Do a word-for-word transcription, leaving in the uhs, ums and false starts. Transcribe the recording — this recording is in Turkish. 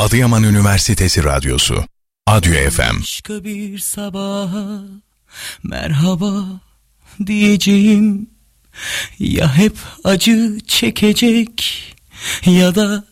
Adıyaman Üniversitesi Radyosu Adyo F M. Başka bir sabaha merhaba diyeceğim. Ya hep acı çekecek ya da